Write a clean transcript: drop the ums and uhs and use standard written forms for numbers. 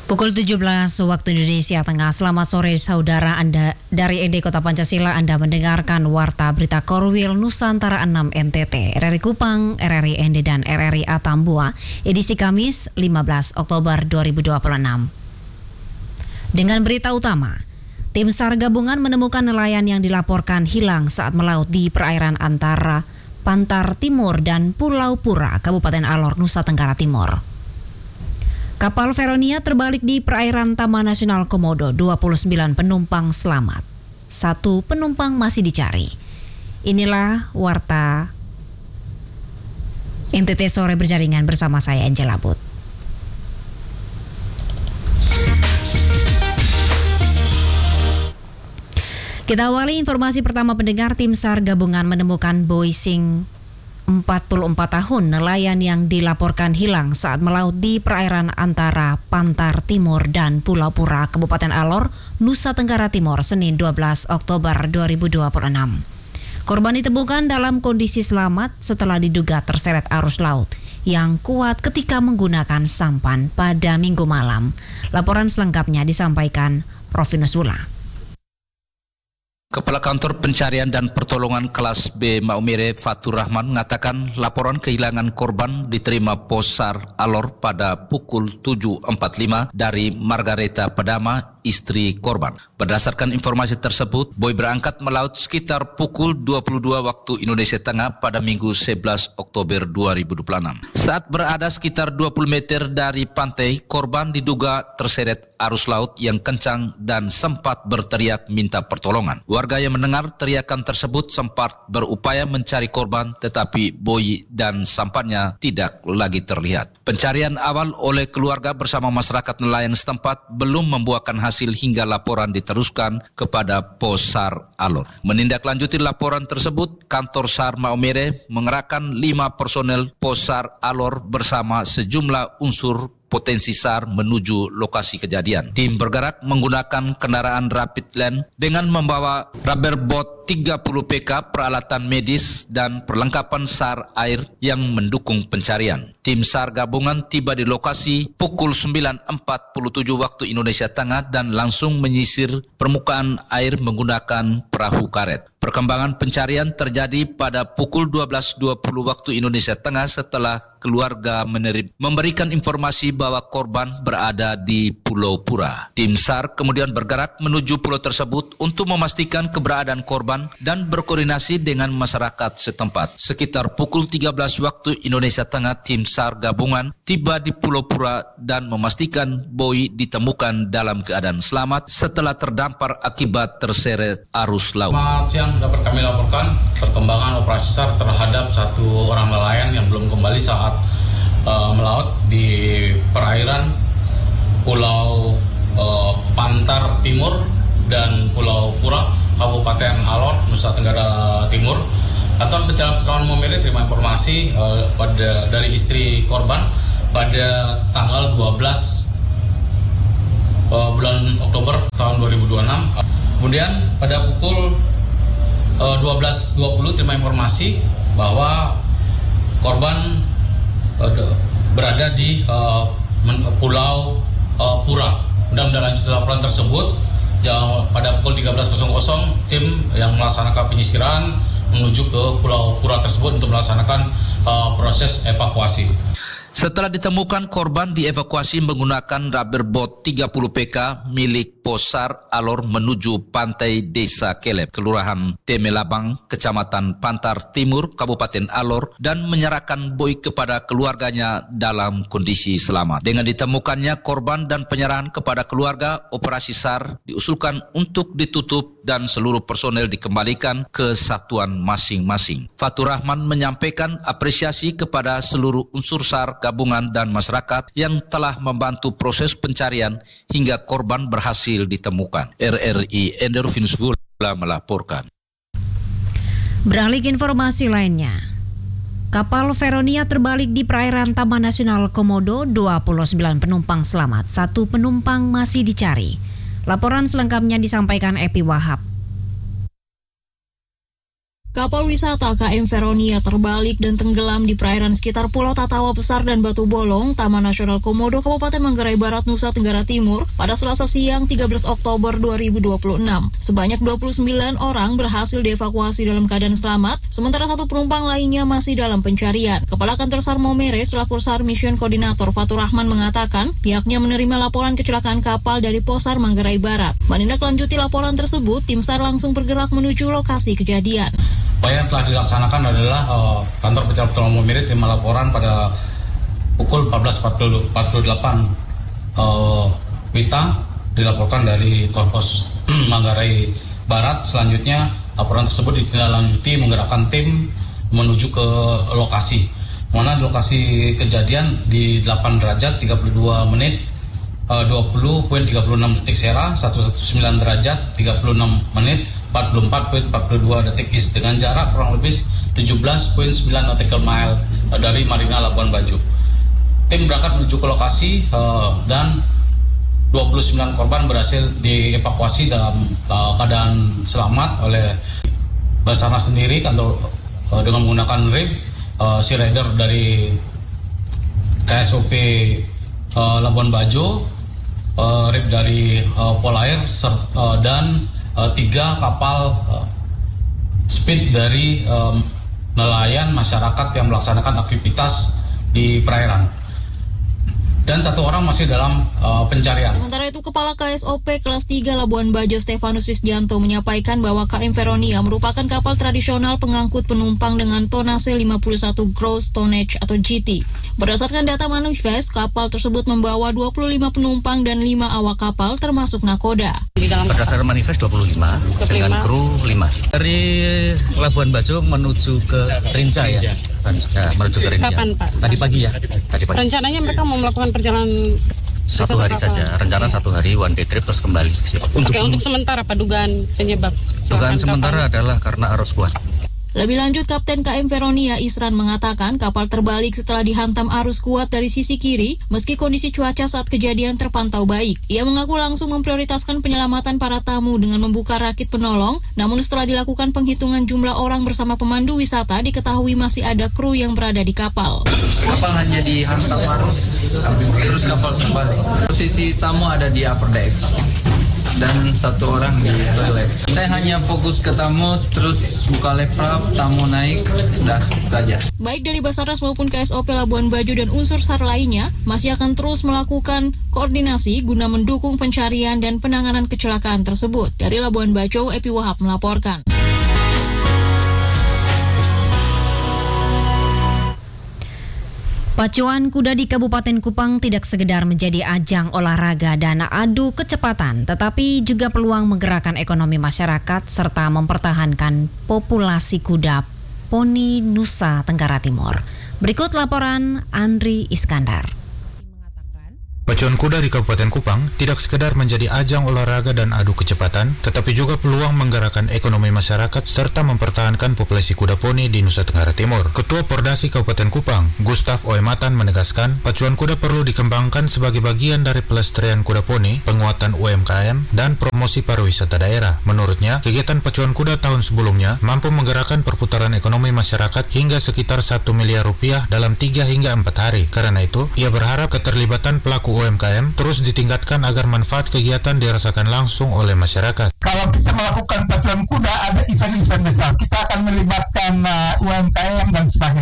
Pukul 17 waktu Indonesia Tengah. Selamat sore saudara Anda dari ED Kota Pancasila. Anda mendengarkan Warta Berita Korwil Nusantara 6 NTT, RRI Kupang, RRI Ende dan RRI Atambua, edisi Kamis 15 Oktober 2026. Dengan berita utama, tim SAR gabungan menemukan nelayan yang dilaporkan hilang saat melaut di perairan antara Pantar Timur dan Pulau Pura, Kabupaten Alor, Nusa Tenggara Timur. Kapal Veronia terbalik di perairan Taman Nasional Komodo, 29 penumpang selamat. 1 penumpang masih dicari. Inilah Warta NTT Sore berjaringan bersama saya Angela Bud. Kita awali informasi pertama pendengar. Tim SAR gabungan menemukan Boising 44 tahun nelayan yang dilaporkan hilang saat melaut di perairan antara Pantar Timur dan Pulau Pura, Kabupaten Alor, Nusa Tenggara Timur, Senin 12 Oktober 2026. Korban ditemukan dalam kondisi selamat setelah diduga terseret arus laut yang kuat ketika menggunakan sampan pada Minggu malam. Laporan selengkapnya disampaikan Provinus Wula. Kepala Kantor Pencarian dan Pertolongan Kelas B Maumere Fatur Rahman mengatakan laporan kehilangan korban diterima Pos SAR Alor pada pukul 7.45 dari Margareta Padama, istri korban. Berdasarkan informasi tersebut, Boy berangkat melaut sekitar pukul 22 waktu Indonesia Tengah pada Minggu 11 Oktober 2026. Saat berada sekitar 20 meter dari pantai, korban diduga terseret arus laut yang kencang dan sempat berteriak minta pertolongan. Warga yang mendengar teriakan tersebut sempat berupaya mencari korban, tetapi Boy dan sampannya tidak lagi terlihat. Pencarian awal oleh keluarga bersama masyarakat nelayan setempat belum membuahkan hasil hingga laporan diteruskan kepada Pos SAR Alor. Menindaklanjuti laporan tersebut, Kantor SAR Maumere mengerahkan 5 personel Pos SAR Alor bersama sejumlah unsur potensi SAR menuju lokasi kejadian. Tim bergerak menggunakan kendaraan rapid land dengan membawa rubber boat 30 PK, peralatan medis, dan perlengkapan SAR air yang mendukung pencarian. Tim SAR gabungan tiba di lokasi pukul 9.47 waktu Indonesia Tengah dan langsung menyisir permukaan air menggunakan perahu karet. Perkembangan pencarian terjadi pada pukul 12.20 waktu Indonesia Tengah setelah keluarga memberikan informasi bahwa korban berada di Pulau Pura. Tim SAR kemudian bergerak menuju pulau tersebut untuk memastikan keberadaan korban dan berkoordinasi dengan masyarakat setempat. Sekitar pukul 13 waktu Indonesia Tengah, tim SAR gabungan tiba di Pulau Pura dan memastikan Boy ditemukan dalam keadaan selamat setelah terdampar akibat terseret arus laut. Selamat siang, dapat kami laporkan perkembangan operasi SAR terhadap 1 orang nelayan yang belum kembali saat melaut di perairan Pulau Pantar Timur dan Pulau Pura, Kabupaten Alor, Nusa Tenggara Timur. Kantor Pencarian Maumere terima informasi dari istri korban pada tanggal 12 bulan Oktober tahun 2026. Kemudian pada pukul 12.20 terima informasi bahwa korban berada di Pulau Pura. Dan menindaklanjuti laporan tersebut, pada pukul 13.00 tim yang melaksanakan penyisiran menuju ke Pulau Pura tersebut untuk melaksanakan proses evakuasi. Setelah ditemukan, korban dievakuasi menggunakan rubber boat 30 PK milik Pos SAR Alor menuju pantai Desa Kelep, Kelurahan Temelabang, Kecamatan Pantar Timur, Kabupaten Alor, dan menyerahkan Boy kepada keluarganya dalam kondisi selamat. Dengan ditemukannya korban dan penyerahan kepada keluarga, operasi SAR diusulkan untuk ditutup dan seluruh personel dikembalikan ke satuan masing-masing. Fatur Rahman menyampaikan apresiasi kepada seluruh unsur SAR gabungan dan masyarakat yang telah membantu proses pencarian hingga korban berhasil ditemukan. RRI Provinus Wula melaporkan. Beralih ke informasi lainnya. Kapal Veronia terbalik di perairan Taman Nasional Komodo, 29 penumpang selamat, 1 penumpang masih dicari. Laporan selengkapnya disampaikan Epi Wahab. Kapal wisata KM Veronia terbalik dan tenggelam di perairan sekitar Pulau Tatawa Besar dan Batu Bolong, Taman Nasional Komodo, Kabupaten Manggarai Barat, Nusa Tenggara Timur pada Selasa siang 13 Oktober 2026. Sebanyak 29 orang berhasil dievakuasi dalam keadaan selamat, sementara satu penumpang lainnya masih dalam pencarian. Kepala Kantor SAR Maumere selaku SAR Mission Koordinator Fatur Rahman mengatakan pihaknya menerima laporan kecelakaan kapal dari Posar Manggarai Barat. Menindaklanjuti laporan tersebut, tim SAR langsung bergerak menuju lokasi kejadian. Upaya yang telah dilaksanakan adalah kantor pencegahan pertolongan Maumere terima laporan pada pukul 14.48 WITA dilaporkan dari Korpos Manggarai Barat. Selanjutnya laporan tersebut ditindaklanjuti menggerakkan tim menuju ke lokasi. Mana di lokasi kejadian di 8 derajat 32 menit 20.36 detik Sera, 119 derajat 36 menit 44.42 detik East dengan jarak kurang lebih 17.9 nautical mile dari Marina Labuan Bajo. Tim berangkat menuju ke lokasi dan 29 korban berhasil dievakuasi dalam keadaan selamat oleh Basarnas sendiri kantor dengan menggunakan RIB, Sea Rider dari KSOP Labuan Bajo, RIB dari Polair dan 3 kapal speed dari nelayan masyarakat yang melaksanakan aktivitas di perairan. Dan 1 orang masih dalam pencarian. Sementara itu, Kepala KSOP Kelas 3 Labuan Bajo Stefanus Wisdianto menyampaikan bahwa KM Veronia merupakan kapal tradisional pengangkut penumpang dengan tonase 51 gross tonnage atau GT. Berdasarkan data manifest, kapal tersebut membawa 25 penumpang dan 5 awak kapal termasuk nakoda. Berdasarkan manifest 25 dengan kru 5. Dari Labuan Bajo menuju ke Rinca ya? Menuju ke Rinca. Kapan, Pak? Tadi pagi ya? Tadi pagi. Rencananya mereka mau melakukan perjalanan 1 hari saja. Rencana 1 hari one day trip terus kembali. Untuk sementara Pak, dugaan penyebab? Dugaan sementara adalah karena arus kuat. Lebih lanjut, Kapten KM Veronia Isran mengatakan kapal terbalik setelah dihantam arus kuat dari sisi kiri, meski kondisi cuaca saat kejadian terpantau baik. Ia mengaku langsung memprioritaskan penyelamatan para tamu dengan membuka rakit penolong, namun setelah dilakukan penghitungan jumlah orang bersama pemandu wisata, diketahui masih ada kru yang berada di kapal. Kapal hanya dihantam arus, terus kapal terbalik. Posisi tamu ada di upper deck dan 1 orang di toilet. Saya hanya fokus ke tamu, terus buka laptop, tamu naik, sudah saja. Baik dari Basarnas maupun KSOP Labuan Bajo dan unsur SAR lainnya masih akan terus melakukan koordinasi guna mendukung pencarian dan penanganan kecelakaan tersebut. Dari Labuan Bajo, Epi Wahab melaporkan. Pacuan kuda di Kabupaten Kupang tidak sekedar menjadi ajang olahraga dan adu kecepatan, tetapi juga peluang menggerakkan ekonomi masyarakat serta mempertahankan populasi kuda poni Nusa Tenggara Timur. Berikut laporan Andri Iskandar. Pacuan kuda di Kabupaten Kupang tidak sekedar menjadi ajang olahraga dan adu kecepatan, tetapi juga peluang menggerakkan ekonomi masyarakat serta mempertahankan populasi kuda poni di Nusa Tenggara Timur. Ketua Pordasi Kabupaten Kupang, Gustaf Oematan menegaskan, pacuan kuda perlu dikembangkan sebagai bagian dari pelestarian kuda poni, penguatan UMKM, dan promosi pariwisata daerah. Menurutnya, kegiatan pacuan kuda tahun sebelumnya mampu menggerakkan perputaran ekonomi masyarakat hingga sekitar 1 miliar rupiah dalam 3 hingga 4 hari. Karena itu, ia berharap keterlibatan pelaku UMKM terus ditingkatkan agar manfaat kegiatan dirasakan langsung oleh masyarakat. Kalau kita melakukan pacuan kuda, ada event-event besar. Kita akan melibatkan UMKM dan sebagainya.